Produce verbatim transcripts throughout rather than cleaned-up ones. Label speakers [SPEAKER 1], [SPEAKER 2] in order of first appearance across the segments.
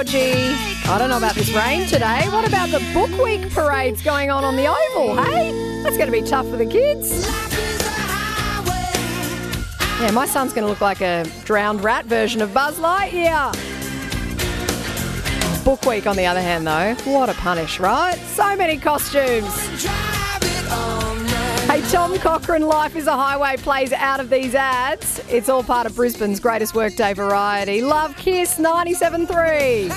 [SPEAKER 1] Georgie. I don't know about this rain today. What about the Book Week parades going on on the Oval, hey? That's going to be tough for the kids. Yeah, my son's going to look like a drowned rat version of Buzz Lightyear. Book Week, on the other hand, though, what a punish, right? So many costumes. Hey, Tom Cochrane, Life is a Highway plays out of these ads. It's all part of Brisbane's greatest workday variety. Love Kiss ninety-seven point three.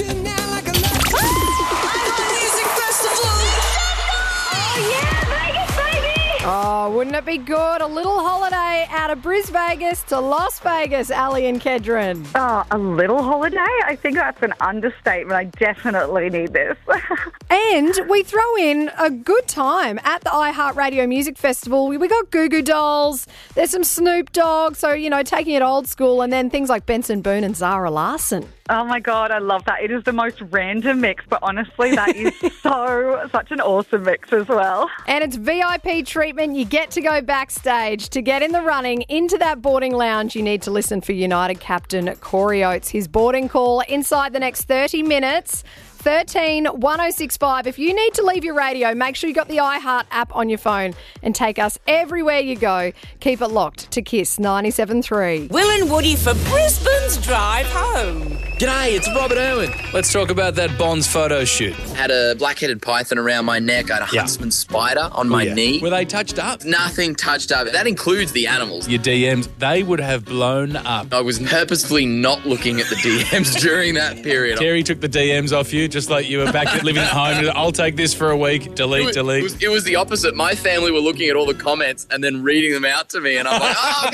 [SPEAKER 1] Oh, wouldn't it be good? A little holiday out of Bris Vegas to Las Vegas, Ali and Kedron.
[SPEAKER 2] Oh, a little holiday? I think that's an understatement. I definitely need this.
[SPEAKER 1] And we throw in a good time at the iHeartRadio Music Festival. We got Goo Goo Dolls, there's some Snoop Dogg, so, you know, taking it old school, and then things like Benson Boone and Zara Larsson.
[SPEAKER 2] Oh, my God, I love that. It is the most random mix, but honestly, that is so, such an awesome mix as well.
[SPEAKER 1] And it's V I P treatment. You get to go backstage. To get in the running into that boarding lounge, you need to listen for United captain Corey Oates. His boarding call inside the next thirty minutes. thirteen one oh six five. If you need to leave your radio, make sure you got the iHeart app on your phone and take us everywhere you go. Keep it locked to Kiss ninety-seven point three.
[SPEAKER 3] Will and Woody for Brisbane's drive home.
[SPEAKER 4] G'day, it's Robert Irwin. Let's talk about that Bonds photo shoot.
[SPEAKER 5] Had a black-headed python around my neck. I had a
[SPEAKER 4] Yeah.
[SPEAKER 5] huntsman spider on my
[SPEAKER 4] Oh, yeah.
[SPEAKER 5] knee.
[SPEAKER 4] Were they touched up?
[SPEAKER 5] Nothing touched up. That includes the animals.
[SPEAKER 4] Your D Ms, they would have blown up.
[SPEAKER 5] I was purposefully not looking at the D Ms during that period.
[SPEAKER 4] Terry took the D Ms off you, just like you were back at living at home. I'll take this for a week. Delete,
[SPEAKER 5] It was,
[SPEAKER 4] delete.
[SPEAKER 5] It was, it was the opposite. My family were looking at all the comments and then reading them out to me, and I'm like, oh,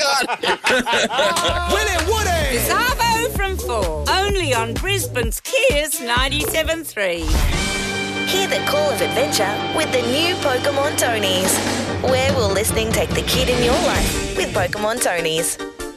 [SPEAKER 5] God.
[SPEAKER 3] Will and Woody. Savo from four. Only on Brisbane's Kiss ninety-seven point three.
[SPEAKER 6] Hear the call of adventure with the new Pokemon Tonys. Where will listening take the kid in your life with Pokemon Tonys?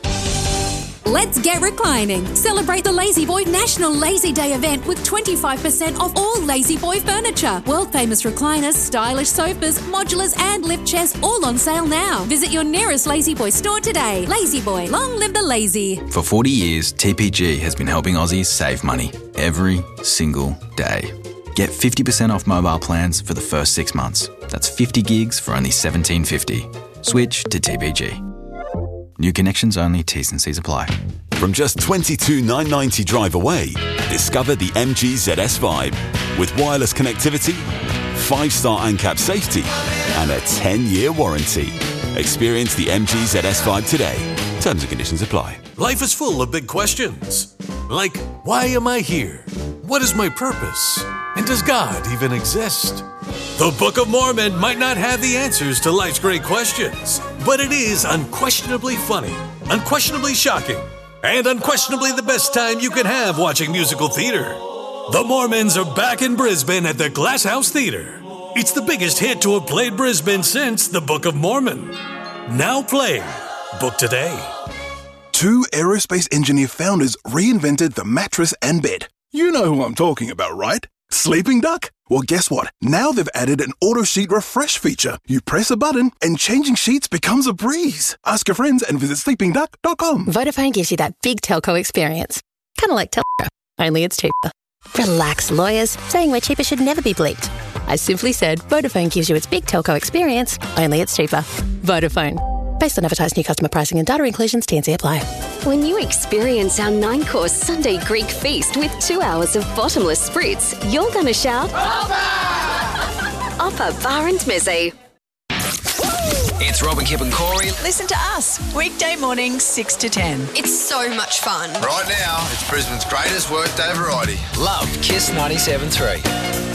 [SPEAKER 7] Let's get reclining. Celebrate the Lazy Boy National Lazy Day event with twenty-five percent off all Lazy Boy furniture. World famous recliners, stylish sofas, modulars and lift chairs all on sale now. Visit your nearest Lazy Boy store today. Lazy Boy, long live the lazy.
[SPEAKER 8] For forty years, T P G has been helping Aussies save money every single day. Get fifty percent off mobile plans for the first six months. That's fifty gigs for only seventeen fifty. Switch to T P G. New connections only, T's and C's apply.
[SPEAKER 9] From just twenty-two thousand nine hundred ninety drive away, discover the M G Z S Vibe. With wireless connectivity, five-star ANCAP safety, and a ten-year warranty. Experience the M G Z S Vibe today. Terms and conditions apply.
[SPEAKER 10] Life is full of big questions. Like, why am I here? What is my purpose? And does God even exist? The Book of Mormon might not have the answers to life's great questions, but it is unquestionably funny, unquestionably shocking, and unquestionably the best time you can have watching musical theater. The Mormons are back in Brisbane at the Glass House Theatre. It's the biggest hit to have played Brisbane since The Book of Mormon. Now playing. Book today.
[SPEAKER 11] Two aerospace engineer founders reinvented the mattress and bed. You know who I'm talking about, right? Sleeping Duck? Well, guess what? Now they've added an auto sheet refresh feature. You press a button and changing sheets becomes a breeze. Ask your friends and visit sleeping duck dot com.
[SPEAKER 12] Vodafone gives you that big telco experience. Kind of like telco, only it's cheaper. Relax, lawyers. Saying we're cheaper should never be bleeped. I simply said Vodafone gives you its big telco experience, only it's cheaper. Vodafone. Based on advertised new customer pricing and data inclusions, T and C apply.
[SPEAKER 13] When you experience our nine-course Sunday Greek feast with two hours of bottomless spritz, you're going to shout, Oppa! Oppa Bar and Mizzy.
[SPEAKER 5] It's Robin, Kip and Corey.
[SPEAKER 14] Listen to us, weekday mornings, six to ten.
[SPEAKER 15] It's so much fun.
[SPEAKER 16] Right now, it's Brisbane's greatest workday variety.
[SPEAKER 5] Love Kiss ninety-seven point three.